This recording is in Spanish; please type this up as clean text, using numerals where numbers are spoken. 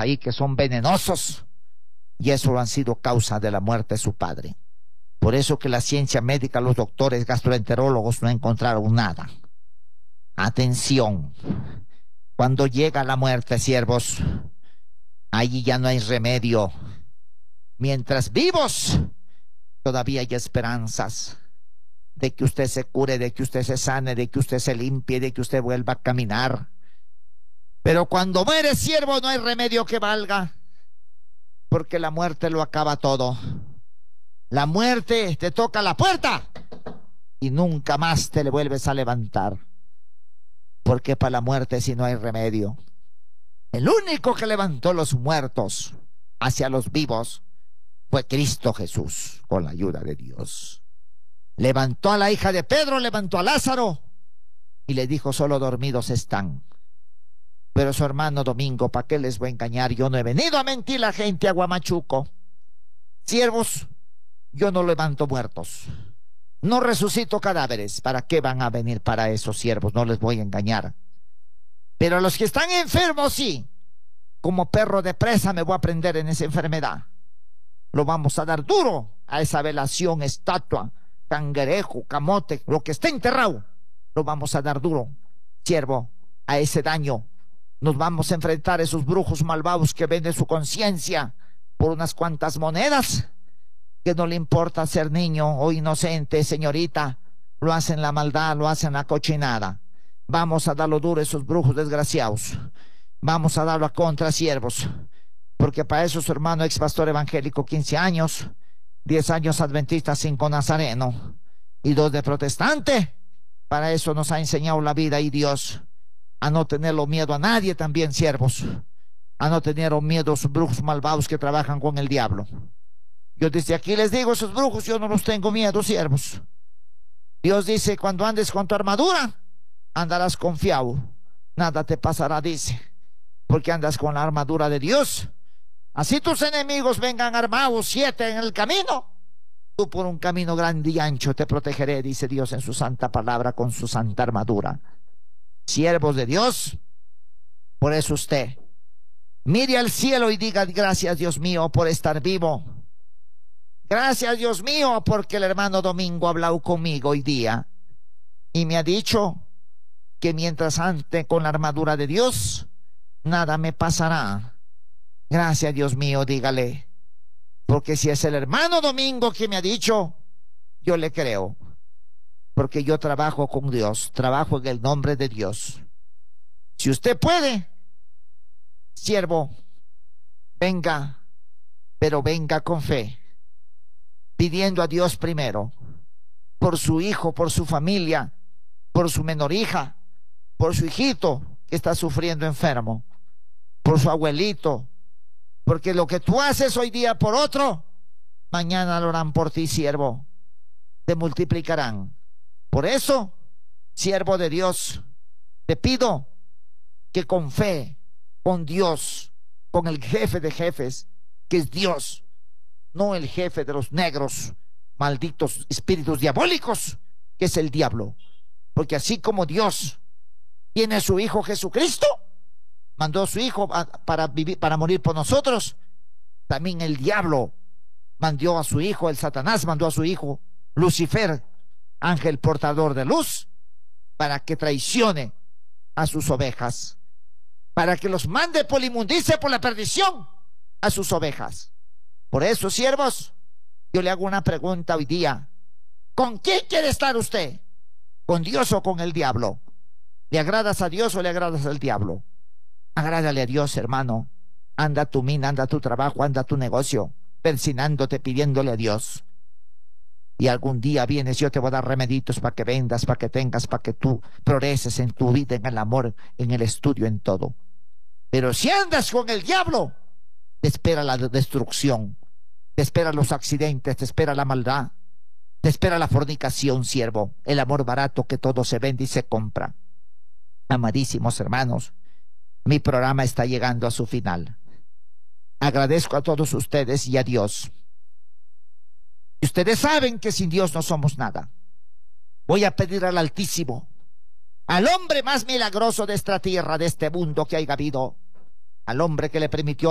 ahí que son venenosos, y eso han sido causa de la muerte de su padre. Por eso que la ciencia médica, los doctores gastroenterólogos no encontraron nada. Atención, cuando llega la muerte, siervos, allí ya no hay remedio. Mientras vivos, todavía hay esperanzas de que usted se cure, de que usted se sane, de que usted se limpie, de que usted vuelva a caminar. Pero cuando muere, siervo, no hay remedio que valga, porque la muerte lo acaba todo. La muerte te toca la puerta y nunca más te le vuelves a levantar, porque para la muerte si no hay remedio. El único que levantó los muertos hacia los vivos fue Cristo Jesús, con la ayuda de Dios. Levantó a la hija de Pedro, levantó a Lázaro y le dijo: solo dormidos están. Pero su hermano Domingo, ¿para qué les voy a engañar? Yo no he venido a mentir a la gente, a Guamachuco. Siervos, yo no levanto muertos, no resucito cadáveres. ¿Para qué van a venir para esos siervos? No les voy a engañar. Pero a los que están enfermos, sí, como perro de presa me voy a prender en esa enfermedad. Lo vamos a dar duro a esa velación, estatua, cangrejo, camote, lo que esté enterrado, lo vamos a dar duro, siervo, a ese daño. Nos vamos a enfrentar a esos brujos malvados que venden su conciencia por unas cuantas monedas, que no le importa ser niño o inocente, señorita, lo hacen la maldad, lo hacen la cochinada. Vamos a darlo duro a esos brujos desgraciados, vamos a darlo a contra, siervos, porque para eso su hermano ex pastor evangélico, 15 años, 10 años adventista, 5 nazareno y 2 de protestante. Para eso nos ha enseñado la vida y Dios, a no tenerlo miedo a nadie también, siervos, a no tener miedo a esos brujos malvados que trabajan con el diablo. Yo desde aquí les digo, esos brujos yo no los tengo miedo, siervos. Dios dice: cuando andes con tu armadura, andarás confiado, nada te pasará, dice, porque andas con la armadura de Dios. Así tus enemigos vengan armados 7 en el camino, tú por un camino grande y ancho te protegeré, dice Dios en su santa palabra, con su santa armadura. Siervos de Dios, por eso usted mire al cielo y diga: gracias, Dios mío, por estar vivo. Gracias, Dios mío, porque el hermano Domingo ha hablado conmigo hoy día y me ha dicho que mientras ande con la armadura de Dios, nada me pasará. Gracias, Dios mío, dígale, porque si es el hermano Domingo que me ha dicho, yo le creo, porque yo trabajo con Dios, trabajo en el nombre de Dios. Si usted puede, siervo, venga, pero venga con fe, pidiendo a Dios primero, por su hijo, por su familia, por su menor hija, por su hijito que está sufriendo enfermo, por su abuelito, porque lo que tú haces hoy día por otro, mañana lo harán por ti, siervo, te multiplicarán. Por eso, siervo de Dios, te pido que con fe, con Dios, con el jefe de jefes, que es Dios, no el jefe de los negros, malditos espíritus diabólicos, que es el diablo. Porque así como Dios tiene a su Hijo Jesucristo, mandó a su Hijo para vivir, para morir por nosotros, también el diablo mandó a su hijo, el Satanás mandó a su hijo Lucifer, ángel portador de luz, para que traicione a sus ovejas, para que los mande por la inmundicia, por la perdición a sus ovejas. Por eso, siervos, yo le hago una pregunta hoy día: ¿con quién quiere estar usted? ¿Con Dios o con el diablo? ¿Le agradas a Dios o le agradas al diablo? Agrádale a Dios, hermano. Anda tu mina, anda tu trabajo, anda tu negocio, persinándote, pidiéndole a Dios. Y algún día vienes, yo te voy a dar remeditos para que vendas, para que tengas, para que tú progreses en tu vida, en el amor, en el estudio, en todo. Pero si andas con el diablo, te espera la destrucción, te espera los accidentes, te espera la maldad, te espera la fornicación, siervo, el amor barato que todo se vende y se compra. Amadísimos hermanos, mi programa está llegando a su final. Agradezco a todos ustedes y a Dios. Y ustedes saben que sin Dios no somos nada. Voy a pedir al Altísimo, al hombre más milagroso de esta tierra, de este mundo que haya habido, al hombre que le permitió